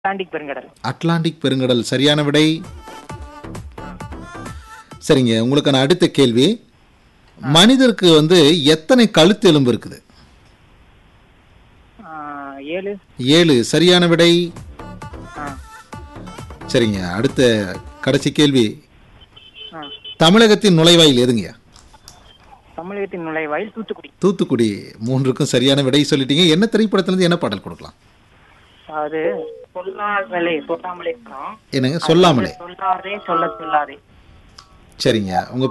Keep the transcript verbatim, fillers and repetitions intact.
Atlantic பெருங்கடல். Atlantic பெருங்கடல் சரியான விடை. சரிங்க, உங்களுக்கான அடுத்த கேள்வி, மனிதருக்கு வந்து எத்தனை கழுத்து எலும்பு இருக்குது? ஆ, ஏழு. ஏழு சரியான விடை. ஆ, சரிங்க, அடுத்த கடைசி கேள்வி, ஆ. தமிழகத்தின் நுழைவாயில் எதுங்கய்யா? தமிழகத்தின் நுழைவாயில் தூத்துக்குடி. தூத்துக்குடி. மூன்றுக்கும் சரியான விடை சொல்லிட்டீங்க. என்ன திரைப்படத்திலிருந்து என்ன பாடல் கொடுக்கலாம்? அது சொல்லாமலே சொல்லாமலே படம். என்னங்க அது வந்து சொல்லாமலே? சொல்லாதே சொல்ல சொல்லாதே. சரிங்க, உங்க